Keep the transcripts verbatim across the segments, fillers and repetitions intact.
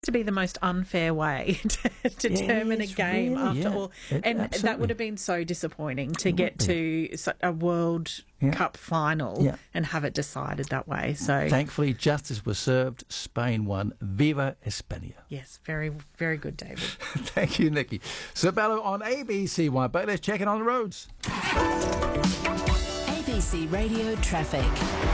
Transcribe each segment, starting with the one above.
to be the most unfair way to determine Yeah, a game really, after yeah. all. It- and absolutely. that would have been so disappointing to It get would be. to su- a World Yeah. Cup final Yeah. and have it decided that way. So, Thankfully, justice was served. Spain won. Viva España. yes, very, very good, David. Thank you, Nikki. Sabello on A B C Y. But let's check it on the roads. A B C Radio Traffic.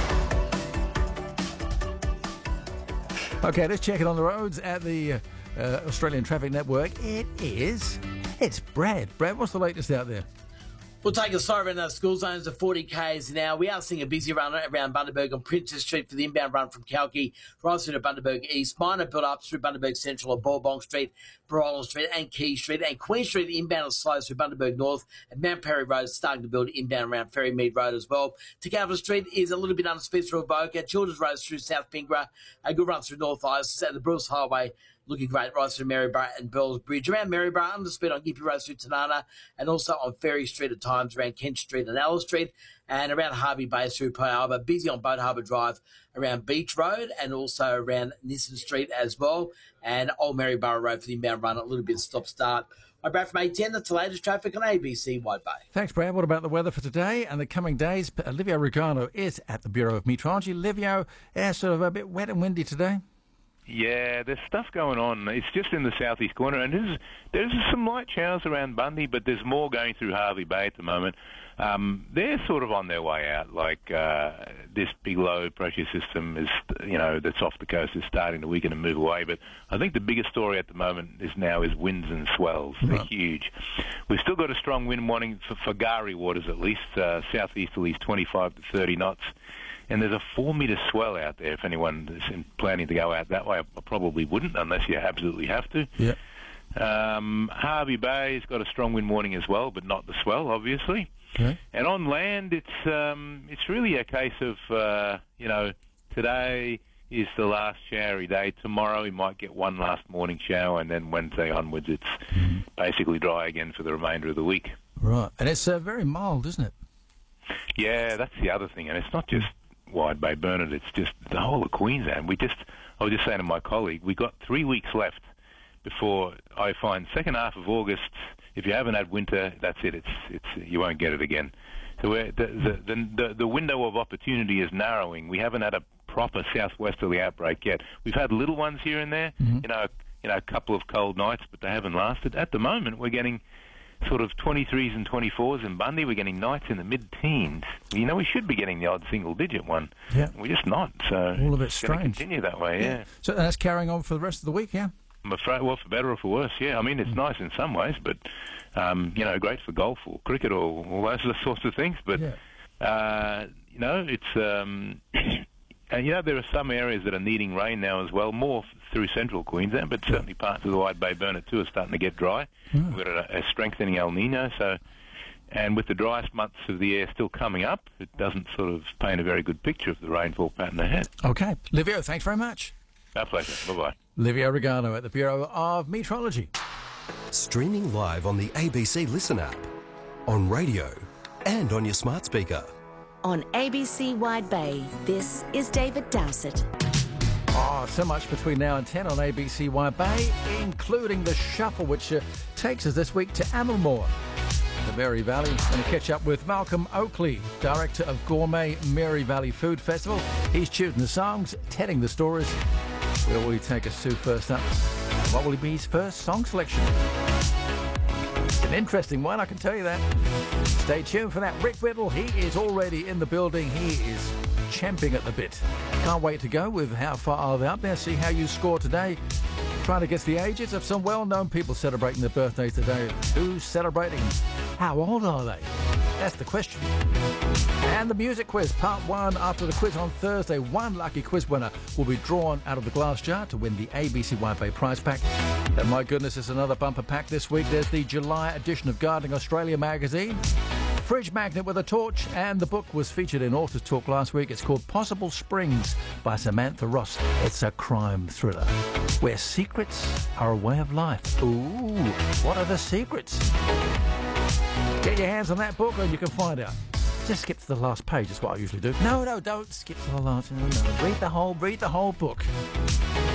Okay, let's check it on the roads at the uh, uh, Australian Traffic Network. It is. It's Brad. Brad, what's the latest out there? We'll take a slow around those school zones to forty kays now. We are seeing a busy run around Bundaberg on Princess Street for the inbound run from Kalki, right through to Bundaberg East. Minor build-ups through Bundaberg Central and Ballbong Street, Barolan Street and Key Street. And Queen Street inbound is slow through Bundaberg North. And Mount Perry Road is starting to build inbound around Ferrymead Road as well. To Calvin Street is a little bit under speed through Avoca. Children's Road through South Pingra. A good run through North Isis. And the Bruce Highway looking great right through Maryborough and Bells Bridge. Around Maryborough, under speed on Gippy Road through Tanana, and also on Ferry Street at times around Kent Street and Alice Street, and around Harvey Bay through Pearl Harbour. Busy on Boat Harbour Drive around Beach Road and also around Nissen Street as well, and Old Maryborough Road for the inbound run, a little bit stop-start. I'm Brad from A ten, that's the latest traffic on A B C Wide Bay. Thanks, Brad. What about the weather for today and the coming days? Olivia Regano is at the Bureau of Meteorology. Olivia, yeah, sort of a bit wet and windy today. Yeah, there's stuff going on. It's just in the southeast corner, and there's, there's some light showers around Bundy, but there's more going through Harvey Bay at the moment. Um, they're sort of on their way out. Like uh, this big low pressure system is, you know, that's off the coast is starting to weaken and move away. But I think the biggest story at the moment is now is winds and swells. They're Right. huge. We've still got a strong wind warning for, for Gari waters at least, uh, southeasterlies twenty-five to thirty knots. And there's a four-metre swell out there. If anyone is planning to go out that way, I probably wouldn't unless you absolutely have to. Yeah. Um, Harvey Bay's got a strong wind warning as well, but not the swell, obviously. Okay. And on land, it's um, it's really a case of, uh, you know, today is the last showery day. Tomorrow we might get one last morning shower, and then Wednesday onwards it's Mm-hmm. basically dry again for the remainder of the week. Right. And it's uh, very mild, isn't it? Yeah, that's the other thing. And it's not just Wide Bay Burnett, it's just the whole of Queensland. We just, I was just saying to my colleague, we got three weeks left before I find second half of August, if you haven't had winter, that's it. It's it's you won't get it again. So we're, the, the the the window of opportunity is narrowing. We haven't had a proper southwesterly outbreak yet. We've had little ones here and there, Mm-hmm. you know, you know, a couple of cold nights, but they haven't lasted. At the moment, we're getting sort of twenty-threes and twenty-fours in Bundy. We're getting nights in the mid-teens. You know, we should be getting the odd single-digit one. Yeah. We're just not. So All a bit it's going to strange. continue that way. Yeah. So that's carrying on for the rest of the week, yeah? I'm afraid, well, for better or for worse, yeah. I mean, it's nice in some ways, but, um, you know, great for golf or cricket or all those sorts of things. But, Yeah. uh, you know, it's, um, and, you know, there are some areas that are needing rain now as well, more f- through central Queensland, but certainly parts of the Wide Bay Burnett too are starting to get dry. Mm. We've got a, a strengthening El Nino, so, and with the driest months of the year still coming up, it doesn't sort of paint a very good picture of the rainfall pattern ahead. Okay. Livio, thanks very much. Our pleasure. Bye-bye. Livio Regano at the Bureau of Meteorology. Streaming live on the A B C Listen app, on radio, and on your smart speaker. On A B C Wide Bay, this is David Dowsett. Oh, so much between now and ten on A B C Y Bay, including the shuffle, which uh, takes us this week to Amilmore, the Mary Valley. Going to catch up with Malcolm Oakley, director of Gourmet Mary Valley Food Festival. He's choosing the songs, telling the stories. Where will he take us to first up? What will be his first song selection? It's an interesting one, I can tell you that. Stay tuned for that. Rick Whittle, he is already in the building. He is champing at the bit. Can't wait to go with How Far Are They Up There, see how you score today. Trying to guess the ages of some well-known people celebrating their birthdays today. Who's celebrating? How old are they? That's the question. And the music quiz, part one. After the quiz on Thursday, one lucky quiz winner will be drawn out of the glass jar to win the A B C Wide Bay prize pack. And my goodness, it's another bumper pack this week. There's the July edition of Gardening Australia magazine, fridge magnet with a torch, and the book was featured in Authors Talk last week. It's called Possible Springs by Samantha Ross. It's a crime thriller where secrets are a way of life. Ooh, what are the secrets? Get your hands on that book and you can find out. Just skip to the last page is what I usually do. No, no, don't skip to the last. No, no. Read the whole, read the whole book.